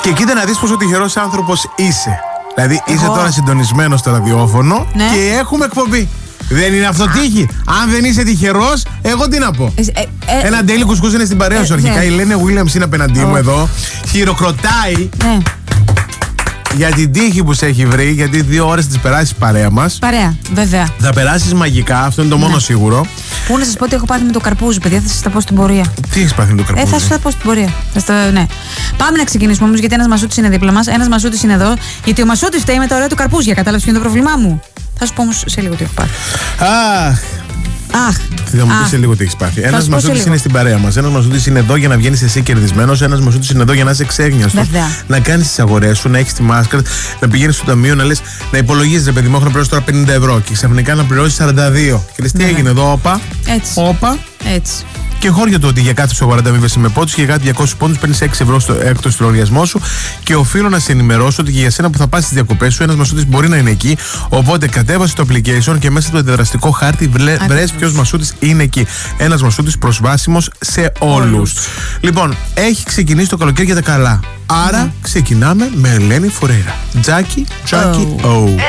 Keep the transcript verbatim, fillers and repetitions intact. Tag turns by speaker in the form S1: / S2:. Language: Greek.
S1: Και κοίτα να δεις πόσο τυχερός άνθρωπος είσαι. Δηλαδή Εγώ. είσαι τώρα συντονισμένος στο ραδιόφωνο, ναι, και έχουμε εκπομπή. Δεν είναι αυτό τύχη? Αν δεν είσαι τυχερός, εγώ τι να πω. Ε, ε, Ένα ντέλι κουσκούς είναι στην παρέα σου ε, αρχικά. Ναι. Η Λένε Williams είναι απέναντί μου εδώ. Χειροκροτάει. Ναι. Για την τύχη που σε έχει βρει, γιατί δύο ώρες τις περάσεις παρέα μας. Παρέα, βέβαια. Θα περάσεις μαγικά, αυτό είναι το μόνο, ναι, σίγουρο. Πού να σας πω ότι έχω πάθει με το καρπούζι, παιδιά, θα σας τα πω στην πορεία. Τι έχεις πάθει με το καρπούζι? Ε, θα σας τα πω στην πορεία. Θα στα, ναι. Πάμε να ξεκινήσουμε όμως, γιατί ένας Μασούτης είναι δίπλα μας. Ένας Μασούτης είναι εδώ, γιατί ο Μασούτης φταίει με τα ωραία του καρπούζια. Κατάλαβες ποιο είναι το πρόβλημά μου? Θα σου πω όμως σε λίγο τι έχω πάθει. Αχ. Αχ. Θα μου πει σε λίγο τι έχει πάθει. Ένας Μασούτης είναι στην παρέα μας. Ένας Μασούτης είναι εδώ για να βγαίνεις εσύ κερδισμένος. Ένας Μασούτης είναι εδώ για να είσαι ξέγνιαστος. Να κάνεις τις αγορές σου, να έχεις τη μάσκαρα, να πηγαίνεις στο ταμείο, να λες, να υπολογίζεις, ρε παιδί μου, έχω να πληρώσω τώρα πενήντα ευρώ και ξαφνικά να πληρώσεις σαράντα δύο. Και λες, τι έγινε εδώ, όπα. Έτσι. Όπα. Έτσι. Και χώρια το ότι για κάθε σου αγορά ανταμείβεσαι με πόντους και για κάτι διακόσιους πόντους παίρνεις έξι ευρώ στο έκτος στο λογαριασμό σου. Και οφείλω να σε ενημερώσω ότι για σένα που θα πας στις διακοπές σου, ένας Μασούτης μπορεί να είναι εκεί. Οπότε κατέβασε το application και μέσα στο αντιδραστικό χάρτη βρες ποιος Μασούτης είναι εκεί. Ένας Μασούτης προσβάσιμος σε όλους. Λοιπόν, έχει ξεκινήσει το καλοκαίρι για τα καλά. Άρα ξεκινάμε με Ελένη Φουρέιρα. Τζάκι, Τζάκι, oh. oh.